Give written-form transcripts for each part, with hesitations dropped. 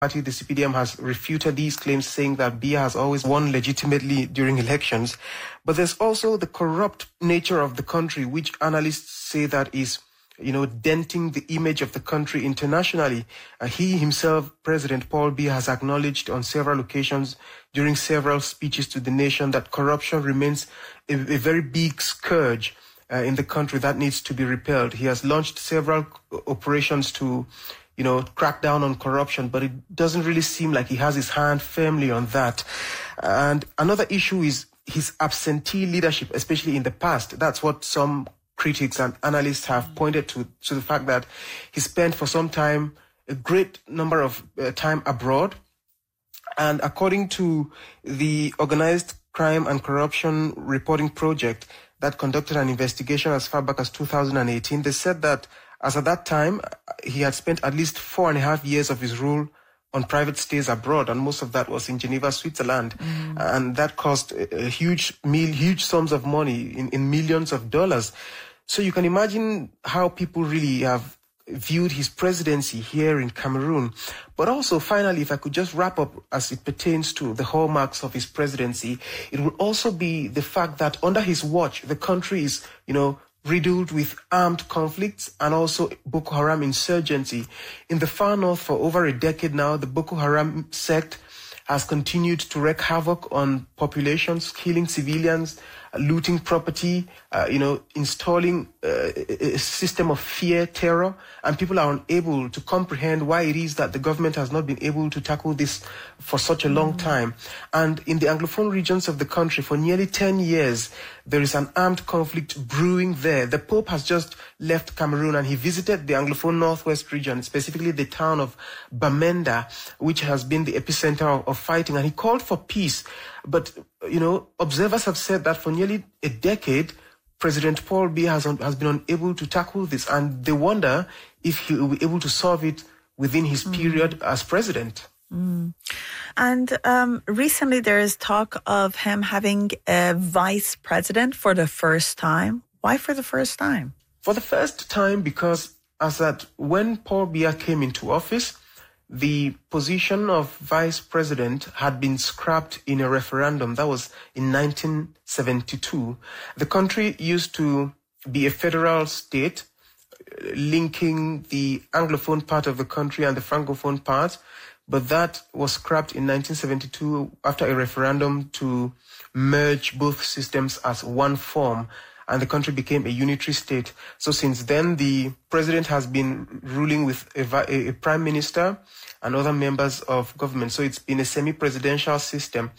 party, the CPDM, has refuted these claims, saying that Biya has always won legitimately during elections. But there's also the corrupt nature of the country, which analysts say that is, denting the image of the country internationally. He himself, President Paul Biya, has acknowledged on several occasions during several speeches to the nation that corruption remains a very big scourge in the country that needs to be repelled. He has launched several operations to, crack down on corruption, but it doesn't really seem like he has his hand firmly on that. And another issue is his absentee leadership, especially in the past. That's what some critics and analysts have pointed to the fact that he spent for some time, a great number of time abroad. And according to the Organized Crime and Corruption Reporting Project that conducted an investigation as far back as 2018, they said that as at that time, he had spent at least 4.5 years of his rule on private stays abroad, and most of that was in Geneva, Switzerland. And that cost huge sums of money in millions of dollars. So you can imagine how people really have viewed his presidency here in Cameroon. But also, finally, if I could just wrap up as it pertains to the hallmarks of his presidency, it would also be the fact that under his watch, the country is, riddled with armed conflicts and also Boko Haram insurgency. In the far north for over a decade now, the Boko Haram sect has continued to wreak havoc on populations, killing civilians, looting property, installing a system of fear, terror, and people are unable to comprehend why it is that the government has not been able to tackle this for such a long time. And in the Anglophone regions of the country, for nearly 10 years, there is an armed conflict brewing there. The Pope has just left Cameroon and he visited the Anglophone Northwest region, specifically the town of Bamenda, which has been the epicenter of fighting, and he called for peace. But, observers have said that for nearly a decade, President Paul Biya has been unable to tackle this, and they wonder if he will be able to solve it within his period as president. And recently there is talk of him having a vice president for the first time. Why for the first time? For the first time because when Paul Biya came into office, the position of vice president had been scrapped in a referendum. That was in 1972. The country used to be a federal state, linking the Anglophone part of the country and the Francophone part, but that was scrapped in 1972 after a referendum to merge both systems as one form, and the country became a unitary state. So since then, the president has been ruling with a prime minister and other members of government. So it's been a semi-presidential system.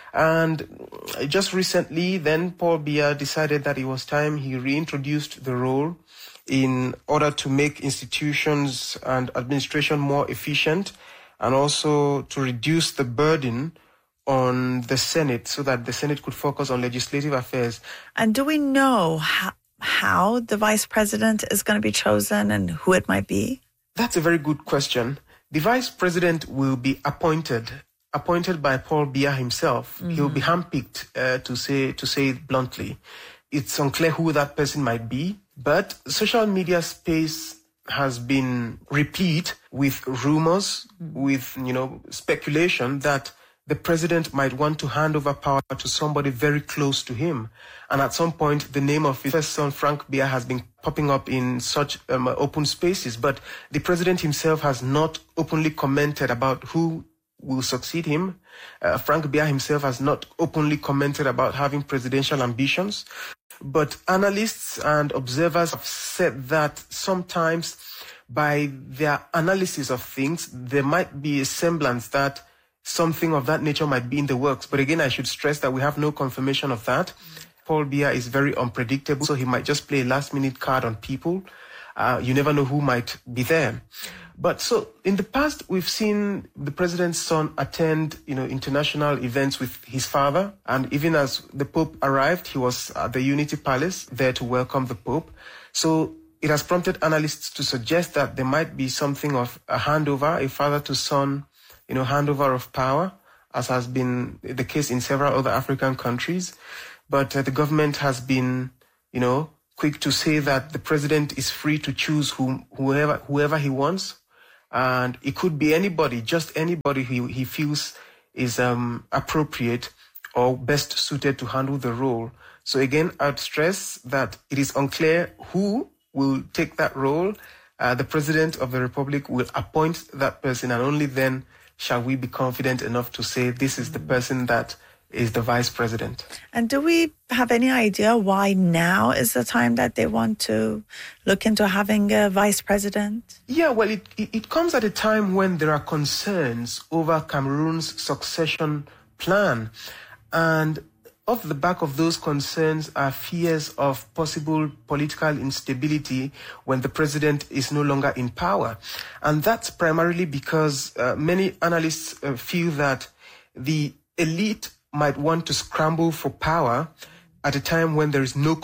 And just recently, then Paul Biya decided that it was time he reintroduced the role in order to make institutions and administration more efficient, and also to reduce the burden on the Senate so that the Senate could focus on legislative affairs. And do we know how the vice president is going to be chosen and who it might be? That's a very good question. The vice president will be appointed by Paul Biya himself. He'll be handpicked, to say it bluntly. It's unclear who that person might be, but social media space has been replete with rumors, with, speculation that the president might want to hand over power to somebody very close to him. And at some point, the name of his first son, Frank Biya, has been popping up in such open spaces. But the president himself has not openly commented about who will succeed him. Frank Biya himself has not openly commented about having presidential ambitions. But analysts and observers have said that sometimes by their analysis of things, there might be a semblance that something of that nature might be in the works. But again, I should stress that we have no confirmation of that. Paul Biya is very unpredictable, so he might just play a last-minute card on people. You never know who might be there. But so in the past, we've seen the president's son attend, international events with his father. And even as the Pope arrived, he was at the Unity Palace there to welcome the Pope. So it has prompted analysts to suggest that there might be something of a handover, a father to son, handover of power, as has been the case in several other African countries. But the government has been, quick to say that the president is free to choose whoever he wants And it could be anybody, just anybody who he feels is appropriate or best suited to handle the role. So again, I'd stress that it is unclear who will take that role. The President of the Republic will appoint that person, and only then shall we be confident enough to say this is the person that is the Vice President. And do we have any idea why now is the time that they want to look into having a Vice President? Yeah, well, it comes at a time when there are concerns over Cameroon's succession plan. And off the back of those concerns are fears of possible political instability when the president is no longer in power. And that's primarily because many analysts feel that the elite might want to scramble for power at a time when there is no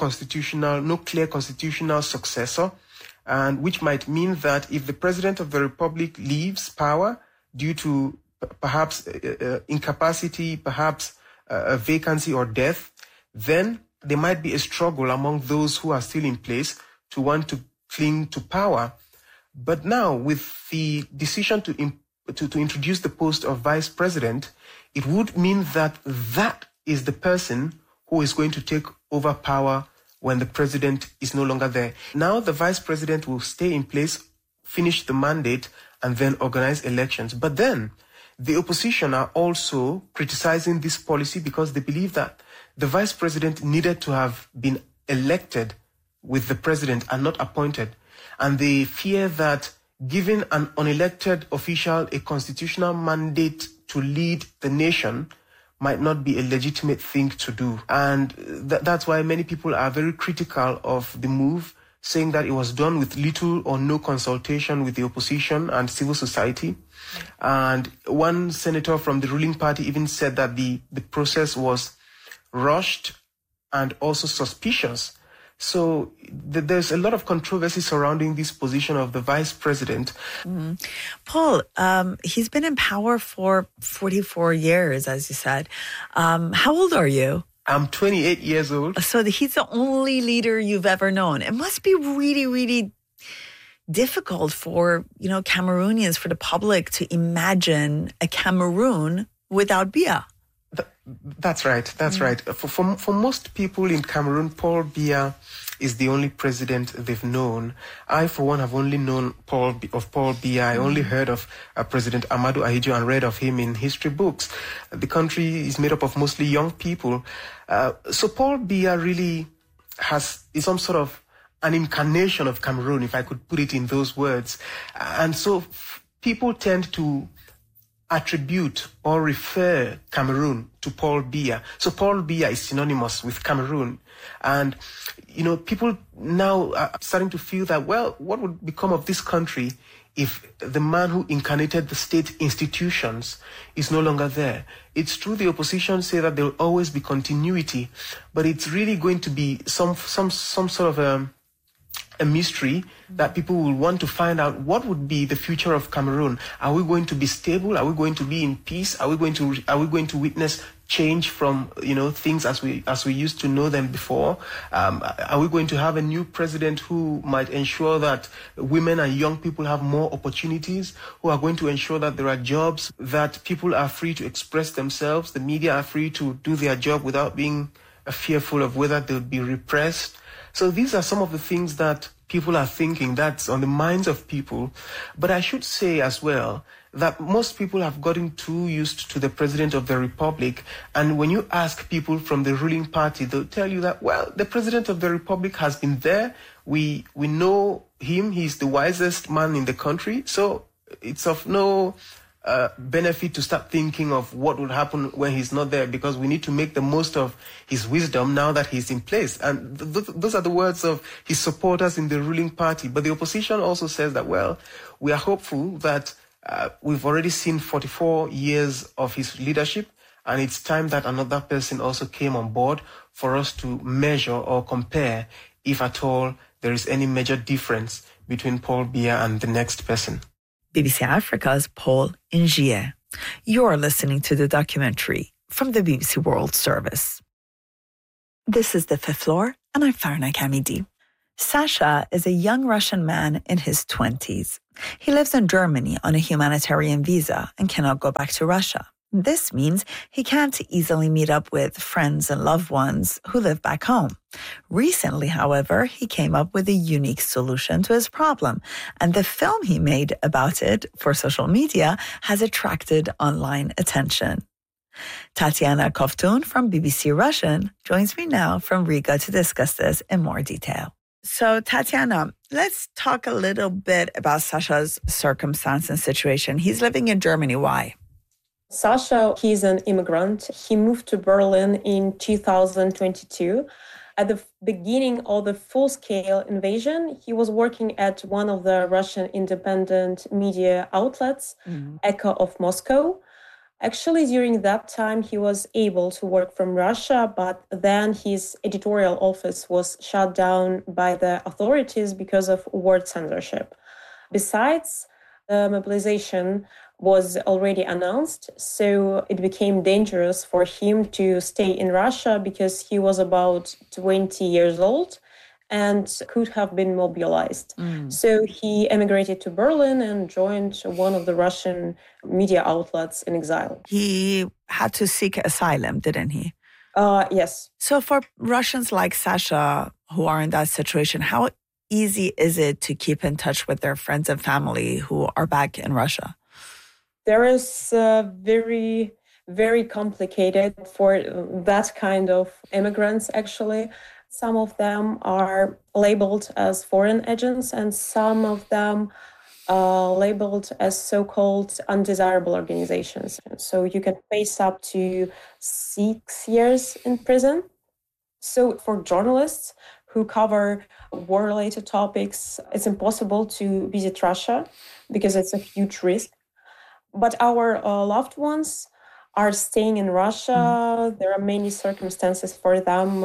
clear constitutional successor, and which might mean that if the president of the republic leaves power due to perhaps incapacity, perhaps a vacancy or death, then there might be a struggle among those who are still in place to want to cling to power. But now, with the decision to introduce the post of vice president, it would mean that that is the person who is going to take over power when the president is no longer there. Now the vice president will stay in place, finish the mandate, and then organize elections. But then the opposition are also criticizing this policy because they believe that the vice president needed to have been elected with the president and not appointed. And they fear that giving an unelected official a constitutional mandate to lead the nation might not be a legitimate thing to do. And that's why many people are very critical of the move, saying that it was done with little or no consultation with the opposition and civil society. And one senator from the ruling party even said that the process was rushed and also suspicious. So there's a lot of controversy surrounding this position of the vice president. Mm-hmm. Paul, he's been in power for 44 years, as you said. How old are you? I'm 28 years old. So he's the only leader you've ever known. It must be really, really difficult for, Cameroonians, for the public to imagine a Cameroon without Biya. That's right. That's right. For most people in Cameroon, Paul Biya is the only president they've known. I, for one, have only known Paul Biya. I only heard of President Amadou Ahidjo and read of him in history books. The country is made up of mostly young people. So Paul Biya really is some sort of an incarnation of Cameroon, if I could put it in those words. And so people tend to attribute or refer Cameroon to Paul Biya. So Paul Biya is synonymous with Cameroon. And, people now are starting to feel that, well, what would become of this country if the man who incarnated the state institutions is no longer there? It's true the opposition say that there will always be continuity, but it's really going to be some sort of a mystery that people will want to find out what would be the future of Cameroon. Are we going to be stable? Are we going to be in peace? Are we going to witness change from things as we used to know them before? Are we going to have a new president who might ensure that women and young people have more opportunities? Who are going to ensure that there are jobs, that people are free to express themselves, the media are free to do their job without being fearful of whether they'll be repressed? So these are some of the things that people are thinking, that's on the minds of people. But I should say as well that most people have gotten too used to the president of the republic. And when you ask people from the ruling party, they'll tell you that, well, the president of the republic has been there. We know him. He's the wisest man in the country. So it's of no benefit to start thinking of what would happen when he's not there, because we need to make the most of his wisdom now that he's in place. And those are the words of his supporters in the ruling party. But the opposition also says that, well, we are hopeful that we've already seen 44 years of his leadership, and it's time that another person also came on board for us to measure or compare, if at all there is any major difference between Paul Biya and the next person. BBC Africa's Paul Njie. You're listening to the documentary from the BBC World Service. This is The Fifth Floor, and I'm Farna Kamidi. Sasha is a young Russian man in his 20s. He lives in Germany on a humanitarian visa and cannot go back to Russia. This means he can't easily meet up with friends and loved ones who live back home. Recently, however, he came up with a unique solution to his problem, and the film he made about it for social media has attracted online attention. Tatiana Kovtun from BBC Russian joins me now from Riga to discuss this in more detail. So, Tatiana, let's talk a little bit about Sasha's circumstance and situation. He's living in Germany. Why? Sasha, he's an immigrant. He moved to Berlin in 2022. At the beginning of the full-scale invasion, he was working at one of the Russian independent media outlets, Echo of Moscow. Actually, during that time, he was able to work from Russia, but then his editorial office was shut down by the authorities because of word censorship. Besides, the mobilization was already announced, so it became dangerous for him to stay in Russia because he was about 20 years old and could have been mobilized. So he emigrated to Berlin and joined one of the Russian media outlets in exile. He had to seek asylum, didn't he? Yes. So for Russians like Sasha who are in that situation, how easy is it to keep in touch with their friends and family who are back in Russia? There is very, very complicated for that kind of immigrants, actually. Some of them are labeled as foreign agents and some of them are labeled as so-called undesirable organizations. So you can face up to 6 years in prison. So for journalists who cover war-related topics, it's impossible to visit Russia because it's a huge risk. But our loved ones are staying in Russia. There are many circumstances for them.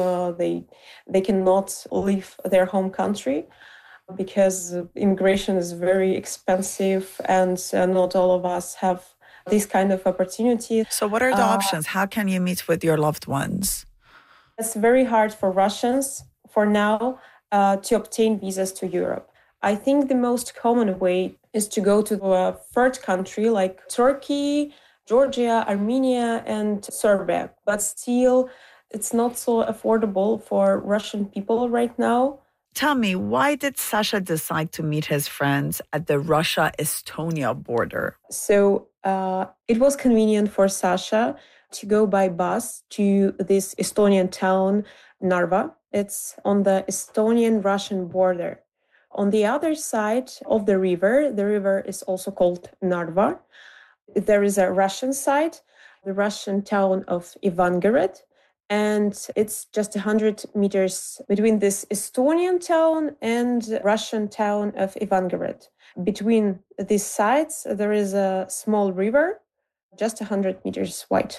They cannot leave their home country because immigration is very expensive and not all of us have this kind of opportunity. So what are the options? How can you meet with your loved ones? It's very hard for Russians for now to obtain visas to Europe. I think the most common way is to go to a third country like Turkey, Georgia, Armenia, and Serbia. But still, it's not so affordable for Russian people right now. Tell me, why did Sasha decide to meet his friends at the Russia-Estonia border? So it was convenient for Sasha to go by bus to this Estonian town, Narva. It's on the Estonian-Russian border. On the other side of the river is also called Narva. There is a Russian side, the Russian town of Ivangorod, and it's just 100 meters between this Estonian town and Russian town of Ivangorod. Between these sides, there is a small river, just 100 meters wide.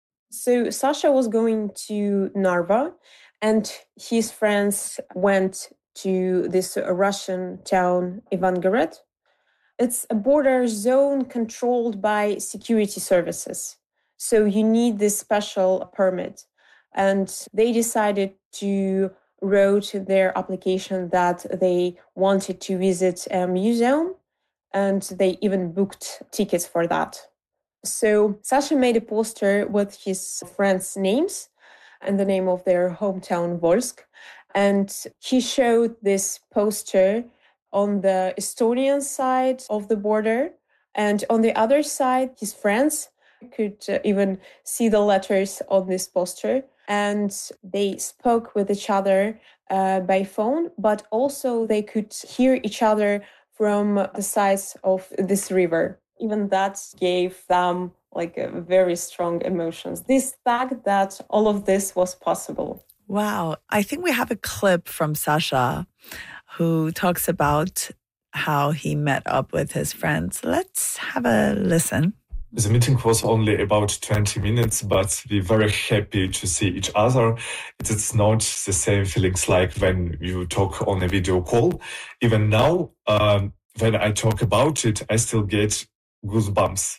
So Sasha was going to Narva, and his friends went to this Russian town, Ivangorod. It's a border zone controlled by security services. So you need this special permit. And they decided to wrote their application that they wanted to visit a museum, and they even booked tickets for that. So Sasha made a poster with his friends' names and the name of their hometown, Volsk. And he showed this poster on the Estonian side of the border. And on the other side, his friends could even see the letters on this poster. And they spoke with each other by phone, but also they could hear each other from the sides of this river. Even that gave them like a very strong emotions. This fact that all of this was possible. Wow. I think we have a clip from Sasha who talks about how he met up with his friends. Let's have a listen. The meeting was only about 20 minutes, but we were very happy to see each other. It's not the same feelings like when you talk on a video call. Even now, when I talk about it, I still get goosebumps.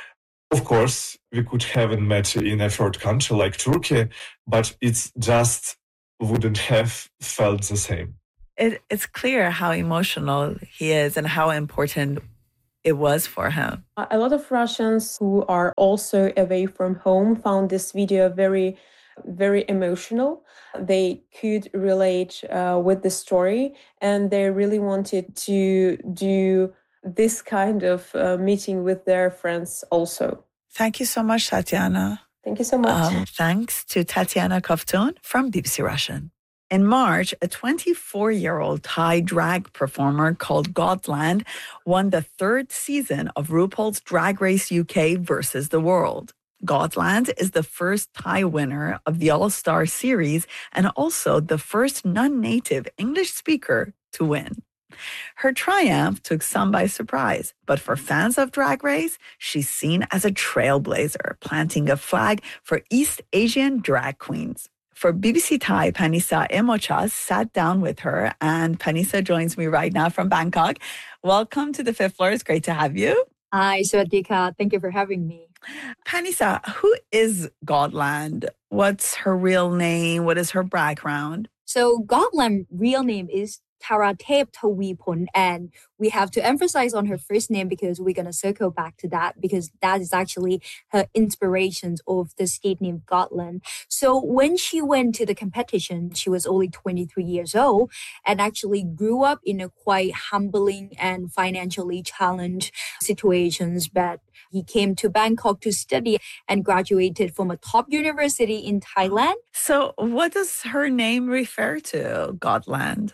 Of course, we could haven't met in a third country like Turkey, but it just wouldn't have felt the same. It's clear how emotional he is and how important it was for him. A lot of Russians who are also away from home found this video very, very emotional. They could relate with the story, and they really wanted to do this kind of meeting with their friends also. Thank you so much, Tatiana. Thank you so much. Thanks to Tatiana Kovtun from BBC Russian. In March, a 24-year-old Thai drag performer called Gotland won the third season of RuPaul's Drag Race UK versus the World. Gotland is the first Thai winner of the All-Star series and also the first non-native English speaker to win. Her triumph took some by surprise, but for fans of Drag Race, she's seen as a trailblazer, planting a flag for East Asian drag queens. For BBC Thai, Panisa Emochas sat down with her, and Panisa joins me right now from Bangkok. Welcome to the fifth floor. It's great to have you. Hi, Swadika. Thank you for having me. Panisa, who is Gotland? What's her real name? What is her background? So Gotland's real name is Taratep Tawipon, and we have to emphasize on her first name because we're going to circle back to that because that is actually her inspirations of the state name Gotland. So when she went to the competition, she was only 23 years old and actually grew up in a quite humbling and financially challenged situations, but he came to Bangkok to study and graduated from a top university in Thailand. So what does her name refer to, Gotland?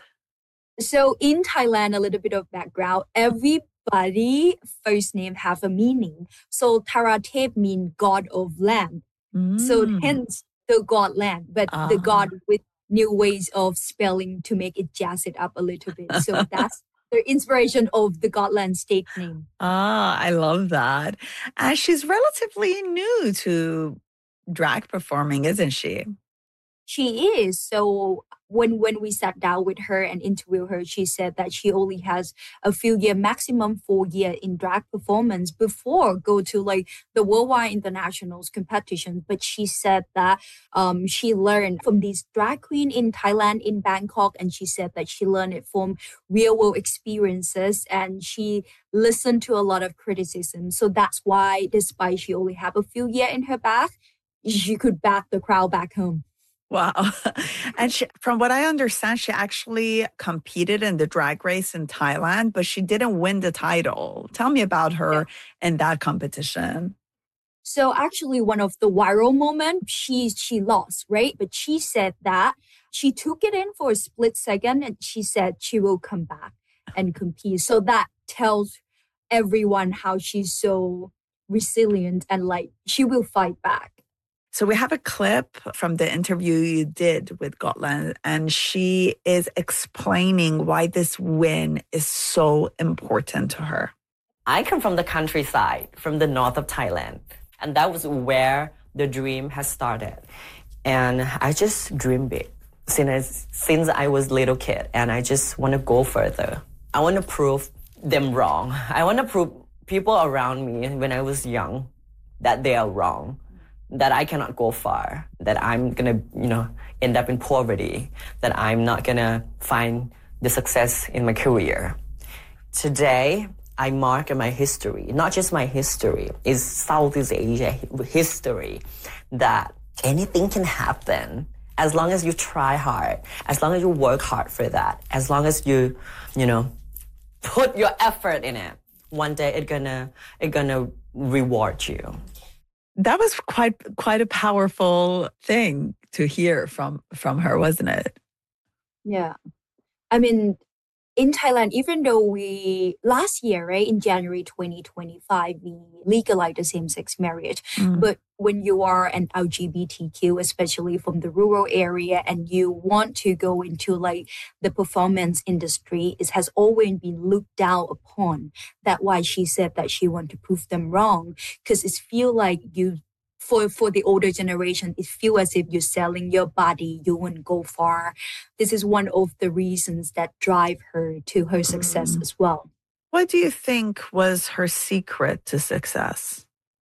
So in Thailand, a little bit of background, everybody first name have a meaning. So Taratep means God of land. So hence the God land, but the God with new ways of spelling to make it jazz it up a little bit. So that's the inspiration of the Gotland state name. I love that. And she's relatively new to drag performing, isn't she? She is. So when we sat down with her and interviewed her, she said that she only has a few years, maximum 4 years in drag performance before go to like the worldwide internationals competition. But she said that she learned from these drag queen in Thailand, in Bangkok, and she said that she learned it from real world experiences and she listened to a lot of criticism. So that's why, despite she only have a few years in her back, she could back the crowd back home. Wow. And from what I understand, she actually competed in the drag race in Thailand, but she didn't win the title. Tell me about her in that competition. So actually one of the viral moments, she lost, right? But she said that she took it in for a split second and she said she will come back and compete. So that tells everyone how she's so resilient and like she will fight back. So we have a clip from the interview you did with Gotland, and she is explaining why this win is so important to her. I come from the countryside, from the north of Thailand, and that was where the dream has started. And I just dream big since I was a little kid, and I just want to go further. I want to prove them wrong. I want to prove people around me when I was young that they are wrong, that I cannot go far, that I'm gonna, end up in poverty, that I'm not gonna find the success in my career. Today, I mark in my history, not just my history, it's Southeast Asia history, that anything can happen as long as you try hard, as long as you work hard for that, as long as you, put your effort in it. One day it's gonna reward you. That was quite a powerful thing to hear from her, wasn't it? Yeah. I mean, in Thailand, even though last year, right, in January 2025, we legalized the same-sex marriage. But when you are an LGBTQ, especially from the rural area, and you want to go into like the performance industry, it has always been looked down upon. That's why she said that she want to prove them wrong, because it feel like for the older generation, it feels as if you're selling your body, you won't go far. This is one of the reasons that drive her to her success as well. What do you think was her secret to success?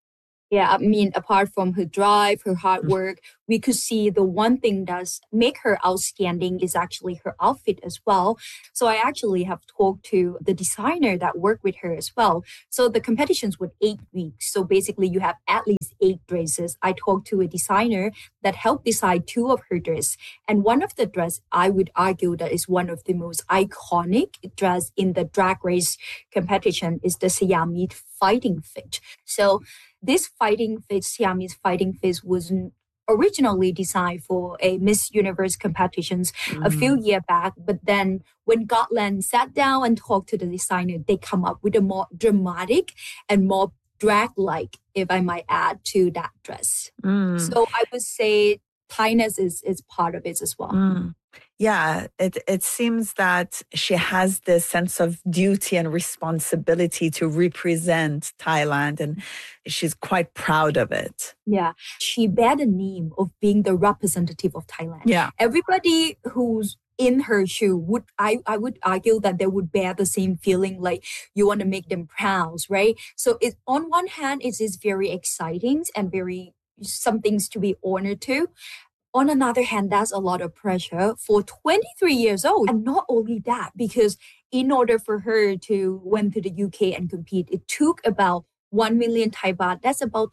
Yeah, I mean, apart from her drive, her hard work, we could see the one thing that's make her outstanding is actually her outfit as well. So I actually have talked to the designer that worked with her as well. So the competitions were 8 weeks. So basically you have at least 8 dresses. I talked to a designer that helped design 2 of her dresses. And one of the dress, I would argue that is one of the most iconic dress in the drag race competition is the Siamese fighting fit. So this fighting fit, Siamese fighting fit, was originally designed for a Miss Universe competitions a few years back. But then when Gotland sat down and talked to the designer, they come up with a more dramatic and more drag-like, if I might add, to that dress. So I would say Thainess is part of it as well. Yeah, it seems that she has this sense of duty and responsibility to represent Thailand, and she's quite proud of it. Yeah, she bear the name of being the representative of Thailand. Yeah. Everybody who's in her shoe would I would argue that they would bear the same feeling, like you want to make them proud, right? So it on one hand it is very exciting and very some things to be honored to. On another hand, that's a lot of pressure for 23 years old. And not only that, because in order for her to went to the UK and compete, it took about 1 million Thai baht. That's about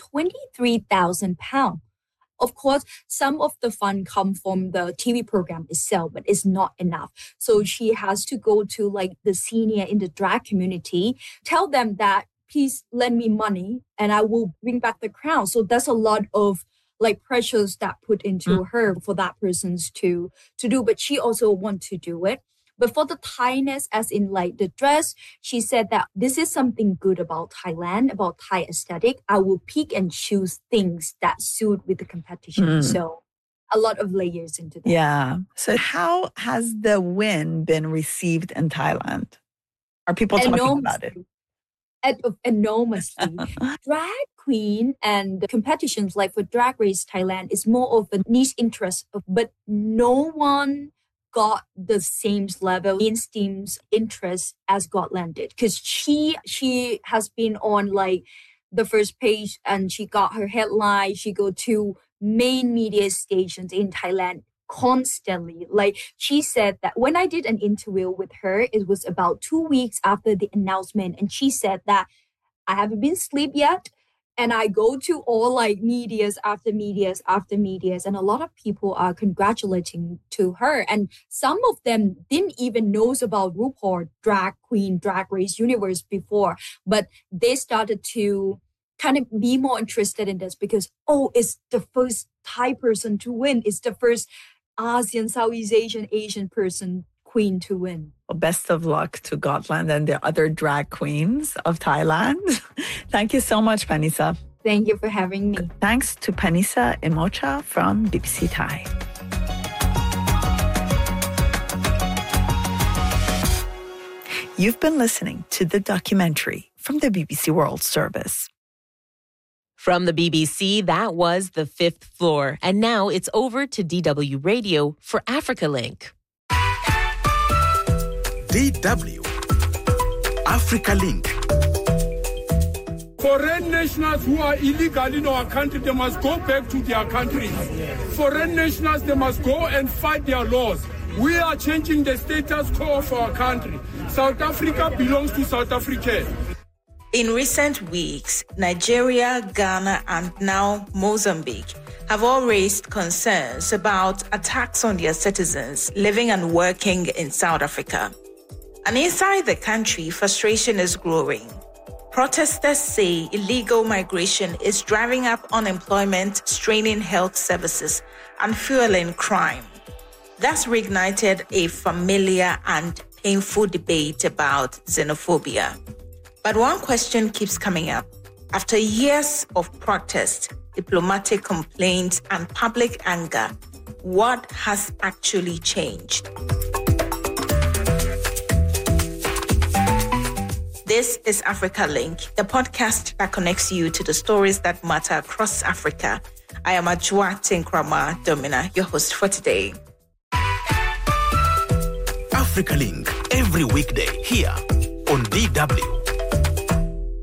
23,000 pounds. Of course, some of the fund come from the TV program itself, but it's not enough. So she has to go to like the senior in the drag community, tell them that, please lend me money and I will bring back the crown. So that's a lot of like pressures that put into her for that person's to do, but she also want to do it. But for the Thainess, as in like the dress, she said that this is something good about Thailand, about Thai aesthetic. I will pick and choose things that suit with the competition. So a lot of layers into that. Yeah. So how has the win been received in Thailand? Are people talking about it? Enormously. Drag queen and the competitions like for Drag Race Thailand is more of a niche interest, but no one got the same level in STEAM's interest as Gotland did, because she has been on like the first page and she got her headline. She go to main media stations in Thailand constantly. Like she said that when I did an interview with her, it was about 2 weeks after the announcement, and she said that I haven't been asleep yet, and I go to all like medias after medias after medias, and a lot of people are congratulating to her, and some of them didn't even know about RuPaul Drag Queen Drag Race Universe before, but they started to kind of be more interested in this because it's the first Thai person to win, it's the first ASEAN, Southeast Asian person queen to win. Well, best of luck to Gotland and the other drag queens of Thailand. Thank you so much, Panisa. Thank you for having me. Thanks to Panisa Imocha from BBC Thai. You've been listening to the documentary from the BBC World Service. From the BBC, that was The Fifth Floor. And now it's over to DW Radio for Africa Link. DW Africa Link. Foreign nationals who are illegal in our country, they must go back to their countries. Foreign nationals, they must go and fight their laws. We are changing the status quo of our country. South Africa belongs to South Africans. In recent weeks, Nigeria, Ghana, and now Mozambique have all raised concerns about attacks on their citizens living and working in South Africa. And inside the country, frustration is growing. Protesters say illegal migration is driving up unemployment, straining health services, and fueling crime. That's reignited a familiar and painful debate about xenophobia. But one question keeps coming up. After years of protest, diplomatic complaints, and public anger, what has actually changed? This is Africa Link, the podcast that connects you to the stories that matter across Africa. I am Ajua Tinkrama Domina, your host for today. Africa Link, every weekday here on DW.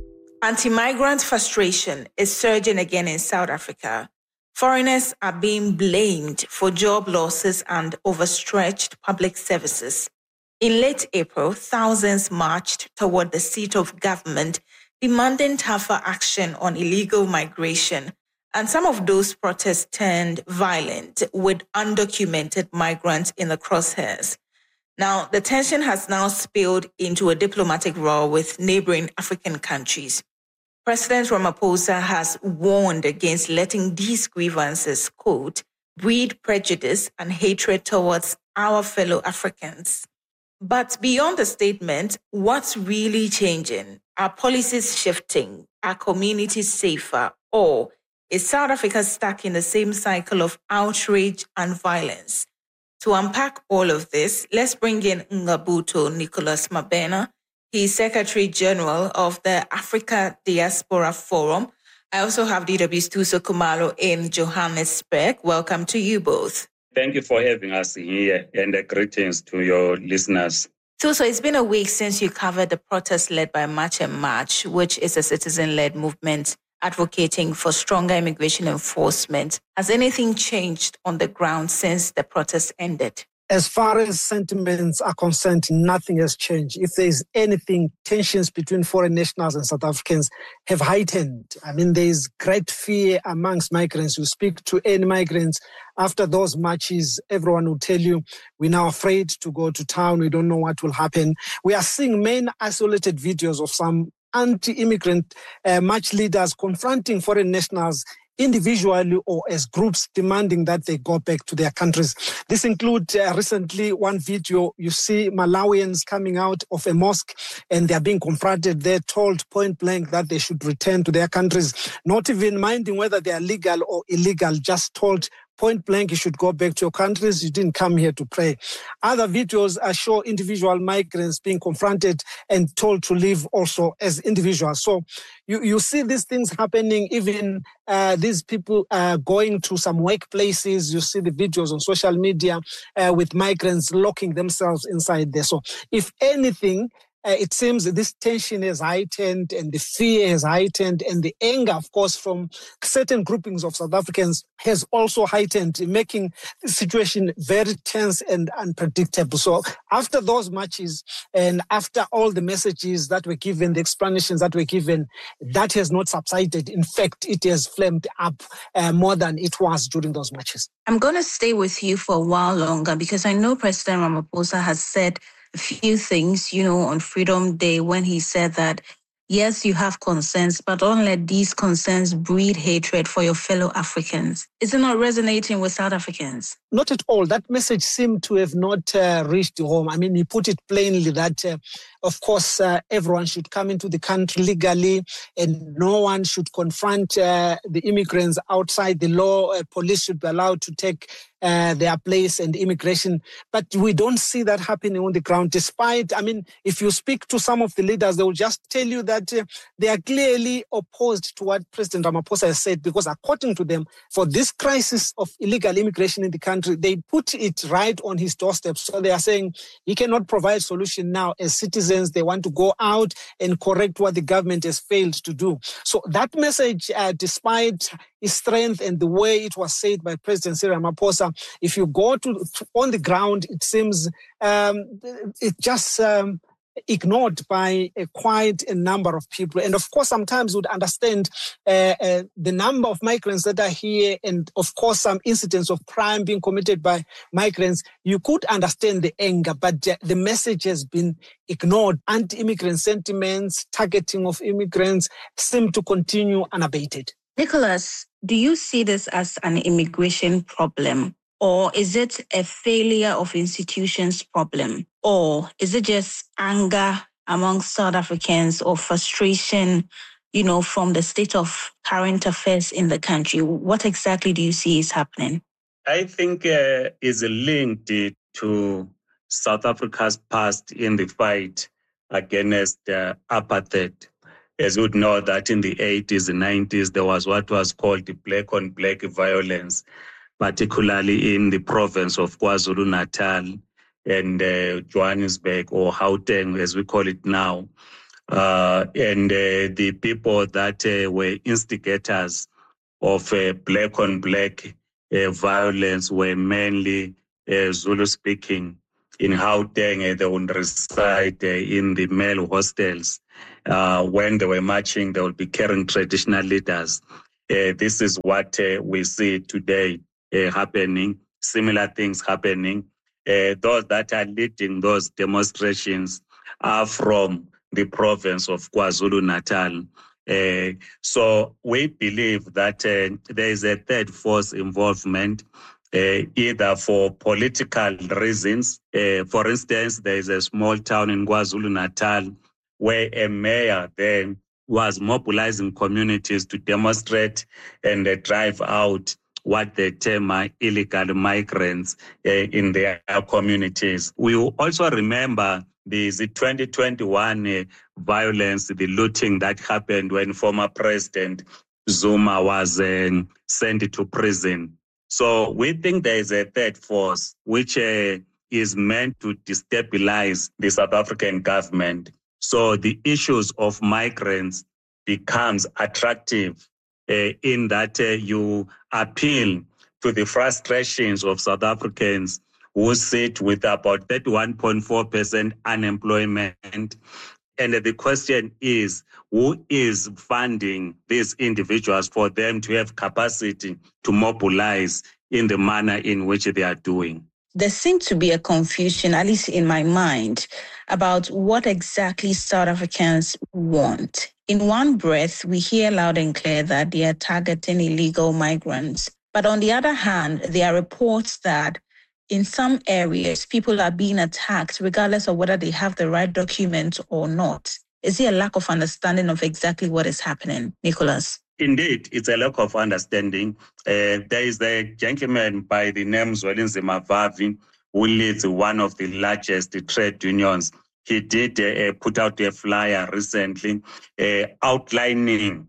Anti-migrant frustration is surging again in South Africa. Foreigners are being blamed for job losses and overstretched public services. In late April, thousands marched toward the seat of government, demanding tougher action on illegal migration. And some of those protests turned violent, with undocumented migrants in the crosshairs. Now, the tension has now spilled into a diplomatic row with neighboring African countries. President Ramaphosa has warned against letting these grievances, quote, breed prejudice and hatred towards our fellow Africans. But beyond the statement, what's really changing? Are policies shifting? Are communities safer? Or is South Africa stuck in the same cycle of outrage and violence? To unpack all of this, let's bring in Ngabuto Nicholas Mabena. He's Secretary General of the Africa Diaspora Forum. I also have DW's Tuso Kumalo in Johannesburg. Welcome to you both. Thank you for having us here, and greetings to your listeners. Tuso, it's been a week since you covered the protest led by March and March, which is a citizen-led movement advocating for stronger immigration enforcement. Has anything changed on the ground since the protest ended? As far as sentiments are concerned, nothing has changed. If there is anything, tensions between foreign nationals and South Africans have heightened. I mean, there is great fear amongst migrants. You speak to any migrants after those marches, everyone will tell you, we're now afraid to go to town. We don't know what will happen. We are seeing many isolated videos of some anti-immigrant march leaders confronting foreign nationals individually or as groups, demanding that they go back to their countries. This includes recently one video, you see Malawians coming out of a mosque and they're being confronted. They're told point blank that they should return to their countries, not even minding whether they are legal or illegal, just told point blank, you should go back to your countries. You didn't come here to pray. Other videos show individual migrants being confronted and told to leave also as individuals. So you see these things happening, even these people going to some workplaces. You see the videos on social media with migrants locking themselves inside there. So if anything, it seems that this tension has heightened and the fear has heightened and the anger, of course, from certain groupings of South Africans has also heightened, making the situation very tense and unpredictable. So after those marches and after all the messages that were given, the explanations that were given, that has not subsided. In fact, it has flamed up more than it was during those marches. I'm going to stay with you for a while longer because I know President Ramaphosa has said a few things, on Freedom Day when he said that, yes, you have concerns, but don't let these concerns breed hatred for your fellow Africans. Is it not resonating with South Africans? Not at all. That message seemed to have not reached home. I mean, he put it plainly that, of course, everyone should come into the country legally and no one should confront the immigrants outside the law. Police should be allowed to take their place and immigration. But we don't see that happening on the ground, despite, if you speak to some of the leaders, they will just tell you that they are clearly opposed to what President Ramaphosa has said, because according to them, for this crisis of illegal immigration in the country, they put it right on his doorstep. So they are saying he cannot provide solution now. As citizens, they want to go out and correct what the government has failed to do. So that message, despite its strength and the way it was said by President Cyril Ramaphosa, if you go to on the ground, it seems it just ignored by quite a number of people. And of course, sometimes would understand the number of migrants that are here and of course some incidents of crime being committed by migrants. You could understand the anger, but the message has been ignored. Anti-immigrant sentiments, targeting of immigrants seem to continue unabated. Nicholas, do you see this as an immigration problem? Or is it a failure of institutions problem? Or is it just anger among South Africans or frustration, from the state of current affairs in the country? What exactly do you see is happening? I think it's linked to South Africa's past in the fight against apartheid. As you would know that in the 80s and 90s, there was what was called the black-on-black violence, particularly in the province of KwaZulu-Natal and Johannesburg, or Gauteng, as we call it now. and the people that were instigators of black on black violence were mainly Zulu speaking. In Gauteng, they would reside in the male hostels. When they were marching, they would be carrying traditional leaders. This is what we see today happening, similar things happening. Those that are leading those demonstrations are from the province of KwaZulu-Natal. So we believe that there is a third force involvement, either for political reasons. For instance, there is a small town in KwaZulu-Natal where a mayor then was mobilizing communities to demonstrate and drive out what they term illegal migrants in their communities. We also remember the 2021 violence, the looting that happened when former President Zuma was sent to prison. So we think there is a third force which is meant to destabilize the South African government. So the issues of migrants becomes attractive in that you appeal to the frustrations of South Africans who sit with about 31.4% unemployment. And the question is, who is funding these individuals for them to have capacity to mobilize in the manner in which they are doing? There seems to be a confusion, at least in my mind, about what exactly South Africans want. In one breath, we hear loud and clear that they are targeting illegal migrants. But on the other hand, there are reports that in some areas, people are being attacked regardless of whether they have the right documents or not. Is there a lack of understanding of exactly what is happening, Nicholas? Indeed, it's a lack of understanding. There is a gentleman by the name Zwelinzima Vavi who leads one of the largest trade unions. He did put out a flyer recently outlining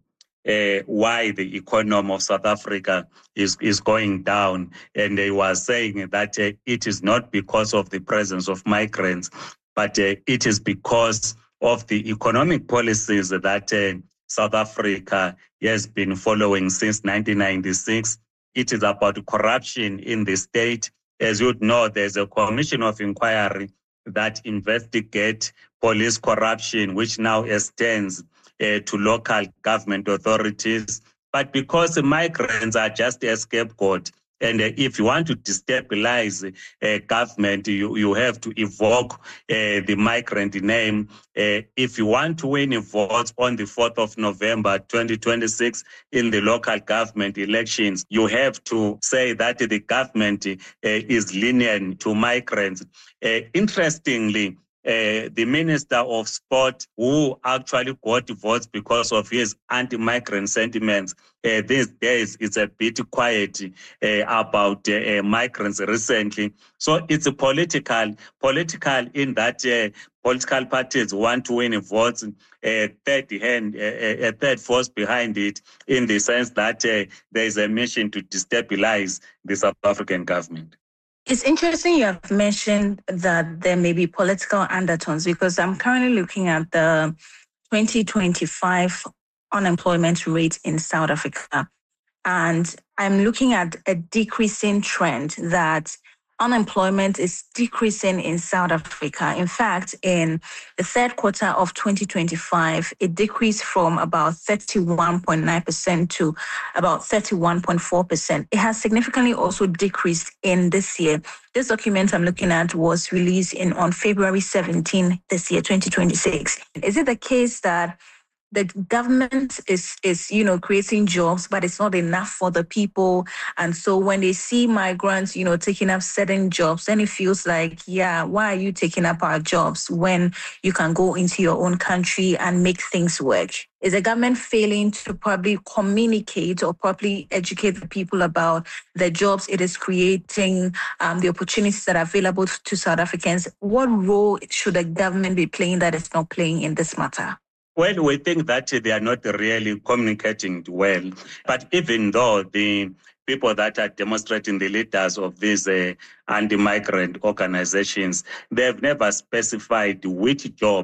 why the economy of South Africa is going down. And he was saying that it is not because of the presence of migrants, but it is because of the economic policies that South Africa has been following since 1996. It is about corruption in the state. As you know, there's a commission of inquiry that investigate police corruption, which now extends to local government authorities. But because the migrants are just a scapegoat, and if you want to destabilize government, you have to evoke the migrant name. If you want to win votes on the 4th of November, 2026, in the local government elections, you have to say that the government is lenient to migrants. Interestingly, the Minister of Sport, who actually got votes because of his anti-migrant sentiments, these days is a bit quiet about migrants recently. So it's political in that political parties want to win votes, a third force behind it, in the sense that there is a mission to destabilize the South African government. It's interesting you have mentioned that there may be political undertones, because I'm currently looking at the 2025 unemployment rate in South Africa. And I'm looking at a decreasing trend, that unemployment is decreasing in South Africa. In fact, in the third quarter of 2025, it decreased from about 31.9% to about 31.4%. It has significantly also decreased in this year. This document I'm looking at was released on February 17 this year, 2026. Is it the case that the government is creating jobs, but it's not enough for the people? And so when they see migrants, taking up certain jobs, then it feels like, why are you taking up our jobs when you can go into your own country and make things work? Is the government failing to probably communicate or properly educate the people about the jobs it is creating, the opportunities that are available to South Africans? What role should the government be playing that it's not playing in this matter? Well, we think that they are not really communicating well. But even though the people that are demonstrating, the leaders of these anti-migrant organizations, they have never specified which jobs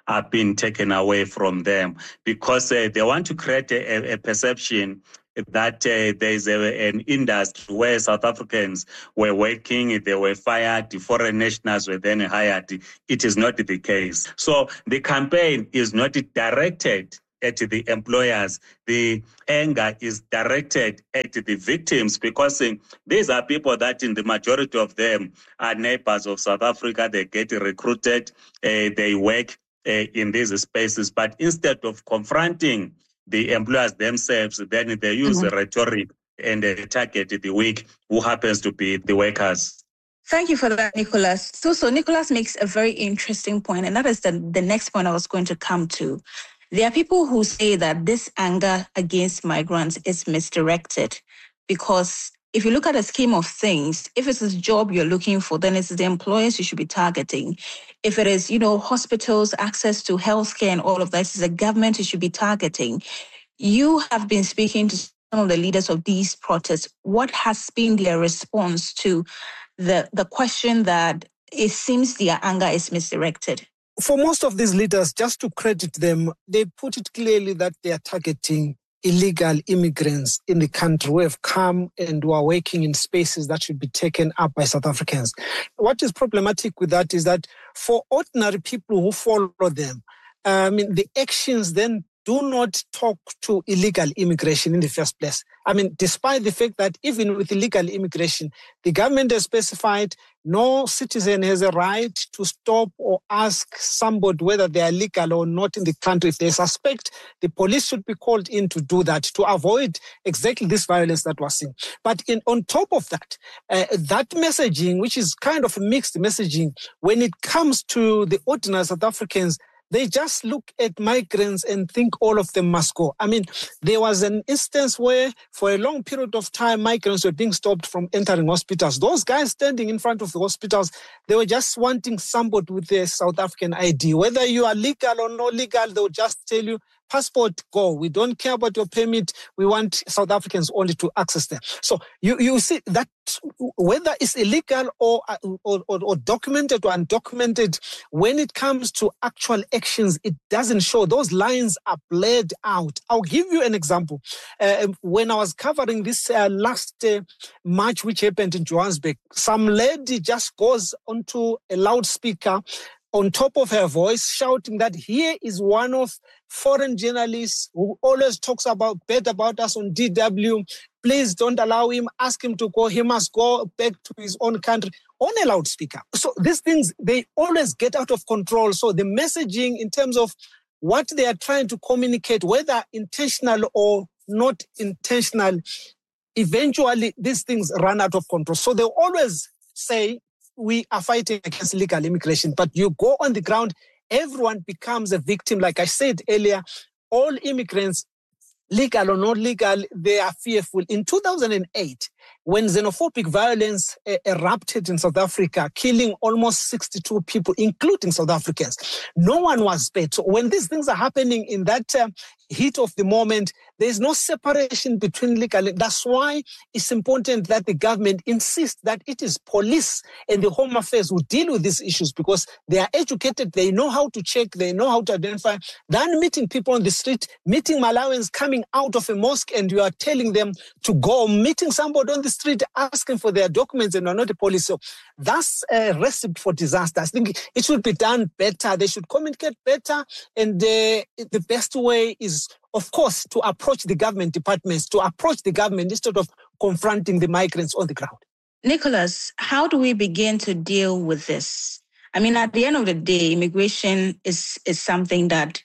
are being taken away from them because they want to create a perception that there is an industry where South Africans were working, they were fired, foreign nationals were then hired. It is not the case. So the campaign is not directed at the employers. The anger is directed at the victims because these are people that in the majority of them are neighbors of South Africa. They get recruited, they work in these spaces. But instead of confronting the employers themselves, then they use rhetoric and they target the weak, who happens to be the workers. Thank you for that, Nicholas. So Nicholas makes a very interesting point, and that is the next point I was going to come to. There are people who say that this anger against migrants is misdirected because if you look at a scheme of things, if it's a job you're looking for, then it's the employers you should be targeting. If it is, hospitals, access to healthcare and all of that, it's the government you should be targeting. You have been speaking to some of the leaders of these protests. What has been their response to the question that it seems their anger is misdirected? For most of these leaders, just to credit them, they put it clearly that they are targeting illegal immigrants in the country who have come and who are working in spaces that should be taken up by South Africans. What is problematic with that is that for ordinary people who follow them, the actions then do not talk to illegal immigration in the first place. Despite the fact that even with illegal immigration, the government has specified no citizen has a right to stop or ask somebody whether they are legal or not in the country. If they suspect, the police should be called in to do that, to avoid exactly this violence that we're seeing. But on top of that, that messaging, which is kind of a mixed messaging, when it comes to the ordinary South Africans, they just look at migrants and think all of them must go. There was an instance where for a long period of time, migrants were being stopped from entering hospitals. Those guys standing in front of the hospitals, they were just wanting somebody with a South African ID. Whether you are legal or not legal, they will just tell you, passport, go. We don't care about your permit. We want South Africans only to access them. So you see that whether it's illegal or documented or undocumented, when it comes to actual actions, it doesn't show. Those lines are blurred out. I'll give you an example. When I was covering this last march which happened in Johannesburg, some lady just goes onto a loudspeaker on top of her voice, shouting that here is one of foreign journalists who always talks bad about us on DW. Please don't allow him. Ask him to go. He must go back to his own country on a loudspeaker. So these things, they always get out of control. So the messaging in terms of what they are trying to communicate, whether intentional or not intentional, eventually these things run out of control. So they always say, we are fighting against illegal immigration, but you go on the ground, everyone becomes a victim. Like I said earlier, all immigrants, legal or not legal, they are fearful. In 2008, when xenophobic violence erupted in South Africa, killing almost 62 people, including South Africans, no one was spared. So when these things are happening in that heat of the moment, there is no separation between legal. That's why it's important that the government insists that it is police and the Home Affairs who deal with these issues because they are educated, they know how to check, they know how to identify. Than meeting people on the street, meeting Malawians coming out of a mosque and you are telling them to go, meeting somebody on the street asking for their documents and are not the police. So that's a recipe for disaster. I think it should be done better. They should communicate better. And the best way is, of course, to approach the government departments, to approach the government instead of confronting the migrants on the ground. Nicholas, how do we begin to deal with this? At the end of the day, immigration is something that,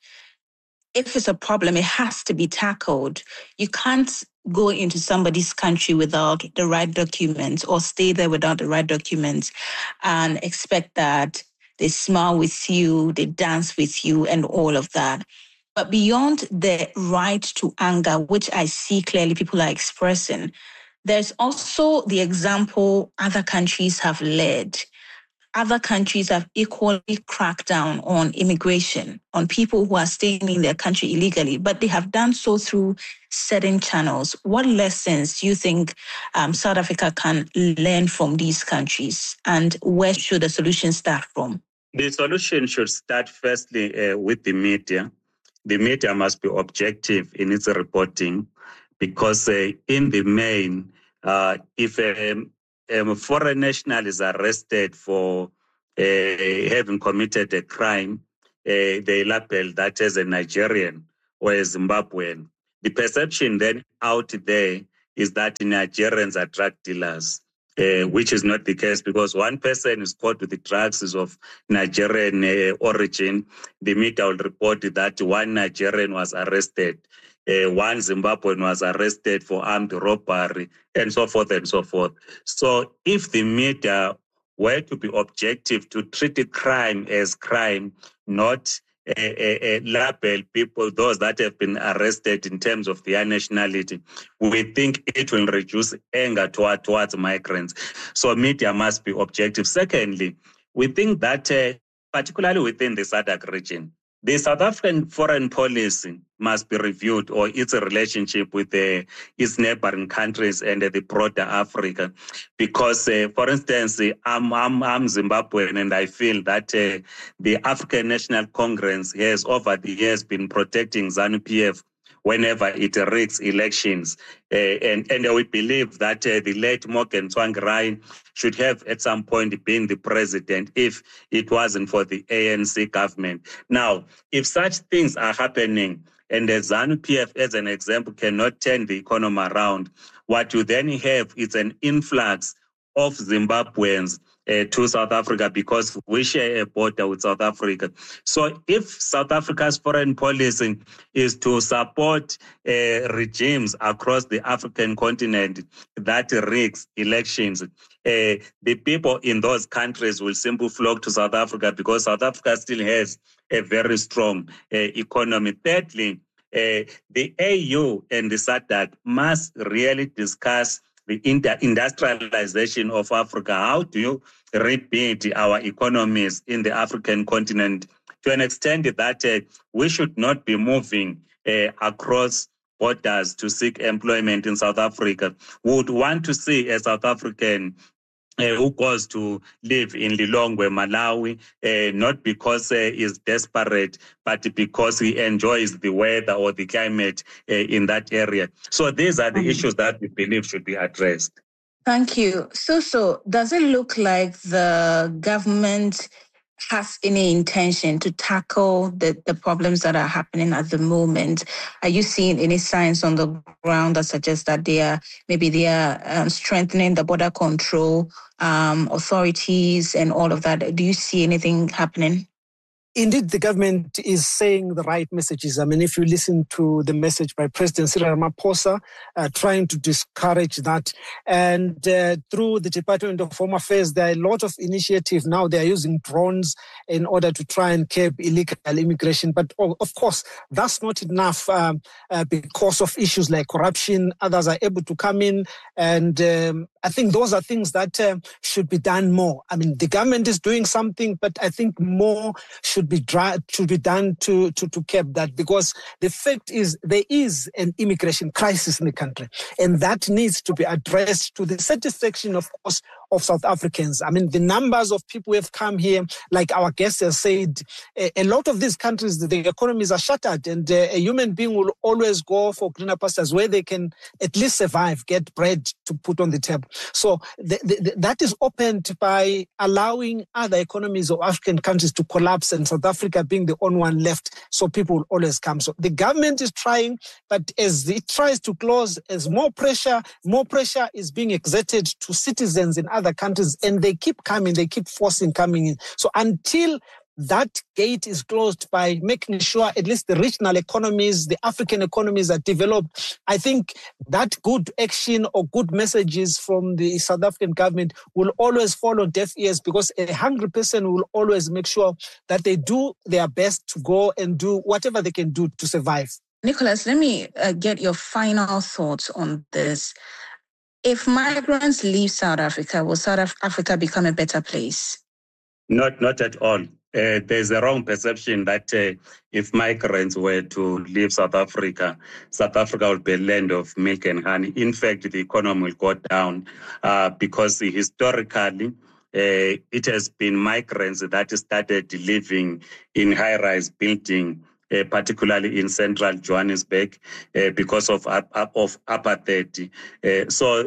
if it's a problem, it has to be tackled. You can't go into somebody's country without the right documents or stay there without the right documents and expect that they smile with you, they dance with you and all of that. But beyond the right to anger, which I see clearly people are expressing, there's also the example other countries have led. Other countries have equally cracked down on immigration, on people who are staying in their country illegally, but they have done so through certain channels. What lessons do you think South Africa can learn from these countries, and where should the solution start from? The solution should start firstly with the media. The media must be objective in its reporting, because in the main, if a foreign national is arrested for having committed a crime, they label that as a Nigerian or a Zimbabwean. The perception then out there is that Nigerians are drug dealers, which is not the case, because one person is caught with the drugs is of Nigerian origin. The media will report that one Nigerian was arrested, one Zimbabwean was arrested for armed robbery, and so forth and so forth. So if the media were to be objective, to treat a crime as crime, not label people, those that have been arrested in terms of their nationality, we think it will reduce anger towards migrants. So media must be objective. Secondly, we think that particularly within the SADC region, the South African foreign policy must be reviewed, or its relationship with its neighboring countries and the broader Africa. Because, for instance, I'm Zimbabwean, and I feel that the African National Congress has over the years been protecting ZANU-PF whenever it rigs elections. And we believe that the late Morgan Tsvangirai should have at some point been the president if it wasn't for the ANC government. Now, if such things are happening, and the ZANU-PF, as an example, cannot turn the economy around, what you then have is an influx of Zimbabweans to South Africa, because we share a border with South Africa. So if South Africa's foreign policy is to support regimes across the African continent that rigs elections, the people in those countries will simply flock to South Africa, because South Africa still has a very strong economy. Thirdly, the AU and the SADC must really discuss the industrialization of Africa. How do you rebuild our economies in the African continent to an extent that we should not be moving across borders to seek employment in South Africa? We would want to see a South African who goes to live in Lilongwe, Malawi, not because he's desperate, but because he enjoys the weather or the climate in that area. So these are the issues that we believe should be addressed. Thank you. So does it look like the government has any intention to tackle the problems that are happening at the moment? Are you seeing any signs on the ground that suggest that they are strengthening the border control authorities and all of that? Do you see anything happening? Indeed, the government is saying the right messages. I mean, if you listen to the message by President Cyril Ramaphosa, trying to discourage that. And through the Department of Home Affairs, there are a lot of initiatives now. They are using drones in order to try and curb illegal immigration. But of course, that's not enough because of issues like corruption. Others are able to come in. And I think those are things that should be done more. I mean, the government is doing something, but I think more should be done to curb that, because the fact is there is an immigration crisis in the country, and that needs to be addressed to the satisfaction, of course, of South Africans. I mean, the numbers of people who have come here, like our guest has said, a lot of these countries, the economies are shattered, and a human being will always go for greener pastures where they can at least survive, get bread to put on the table. So that is opened by allowing other economies of African countries to collapse, and South Africa being the only one left, so people will always come. So the government is trying, but as it tries to close, as more pressure is being exerted to citizens in other countries, and they keep coming, they keep forcing coming in. So until that gate is closed by making sure at least the regional economies, the African economies are developed, I think that good action or good messages from the South African government will always fall on deaf ears, because a hungry person will always make sure that they do their best to go and do whatever they can do to survive. Nicholas, let me get your final thoughts on this. If migrants leave South Africa, will South Africa become a better place? Not at all. There's a wrong perception that if migrants were to leave South Africa will be a land of milk and honey. In fact, the economy will go down because historically, it has been migrants that started living in high-rise building, particularly in central Johannesburg, because of apartheid. So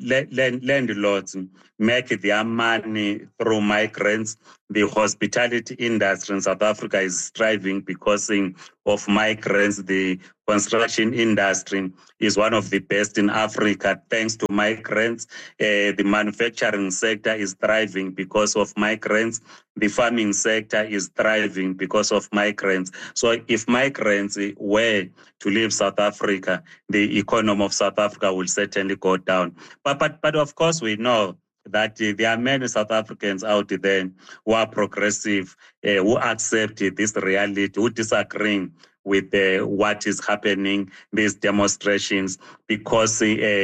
landlords make their money through migrants. The hospitality industry in South Africa is thriving because of migrants. The construction industry is one of the best in Africa thanks to migrants. The manufacturing sector is thriving because of migrants. The farming sector is thriving because of migrants. So if migrants were to leave South Africa, the economy of South Africa will certainly go down. But of course we know that there are many South Africans out there who are progressive, who accept this reality, who disagree with what is happening, these demonstrations, because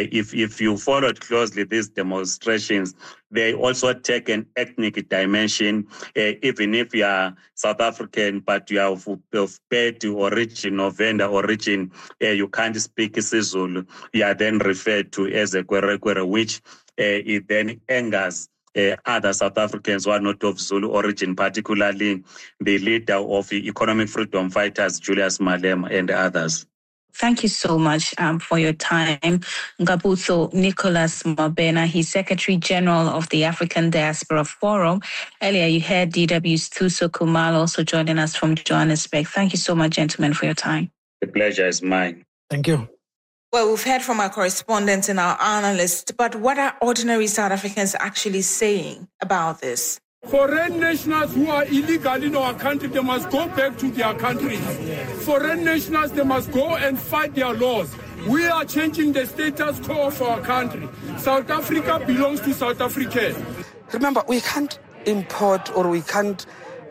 if you followed closely these demonstrations, they also take an ethnic dimension. Even if you are South African, but you are of Pedi origin or Venda origin, you can't speak isiZulu, you are then referred to as a Kwerekwere, which it then angers other South Africans who are not of Zulu origin, particularly the leader of the Economic Freedom Fighters, Julius Malema, and others. Thank you so much for your time. Ngabutho Nicholas Mabena, he's Secretary General of the African Diaspora Forum. Earlier, you heard DW's Thuso Kumalo also joining us from Johannesburg. Thank you so much, gentlemen, for your time. The pleasure is mine. Thank you. Well, we've heard from our correspondents and our analysts, but what are ordinary South Africans actually saying about this? Foreign nationals who are illegal in our country, they must go back to their countries. Foreign nationals, they must go and fight their laws. We are changing the status quo of our country. South Africa belongs to South Africans. Remember, we can't import or we can't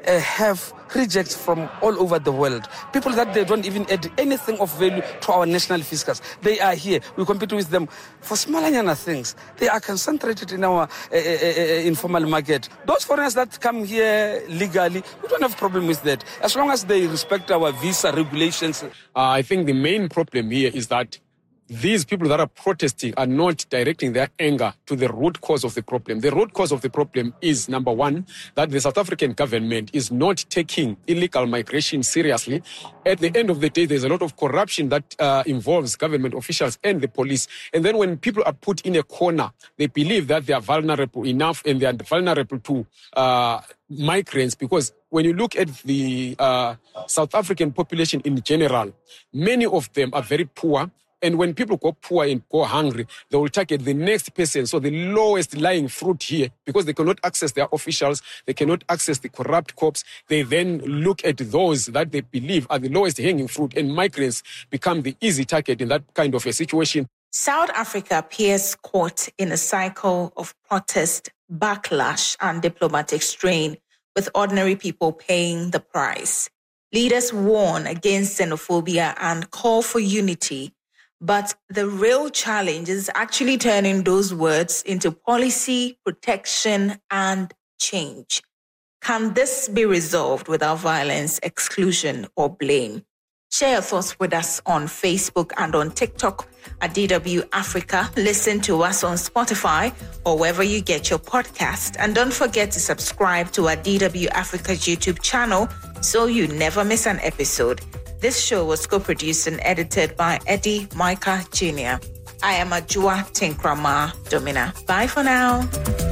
have rejects from all over the world. People that they don't even add anything of value to our national fiscals. They are here. We compete with them for smaller things. They are concentrated in our informal market. Those foreigners that come here legally, we don't have a problem with that. As long as they respect our visa regulations. I think the main problem here is that these people that are protesting are not directing their anger to the root cause of the problem. The root cause of the problem is, number one, that the South African government is not taking illegal migration seriously. At the end of the day, there's a lot of corruption that involves government officials and the police. And then when people are put in a corner, they believe that they are vulnerable enough and they are vulnerable to migrants, because when you look at the South African population in general, many of them are very poor. And when people go poor and go hungry, they will target the next person. So the lowest lying fruit here, because they cannot access their officials, they cannot access the corrupt cops, they then look at those that they believe are the lowest hanging fruit, and migrants become the easy target in that kind of a situation. South Africa appears caught in a cycle of protest, backlash, and diplomatic strain, with ordinary people paying the price. Leaders warn against xenophobia and call for unity. But the real challenge is actually turning those words into policy, protection, and change. Can this be resolved without violence, exclusion, or blame? Share your thoughts with us on Facebook and on TikTok at DW Africa. Listen to us on Spotify or wherever you get your podcast. And don't forget to subscribe to our DW Africa's YouTube channel so you never miss an episode. This show was co-produced and edited by Eddie Micah Jr. I am Ajua Tinkrama Domina. Bye for now.